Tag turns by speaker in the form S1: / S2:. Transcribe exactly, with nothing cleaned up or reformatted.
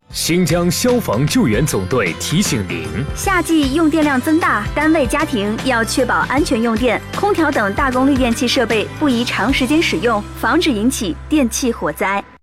S1: 新疆消防救援总队提醒您：
S2: 夏季用电量增大，单位家庭要确保安全用电，空调等大功率电器设备不宜长时间使用，防止引起电器火灾。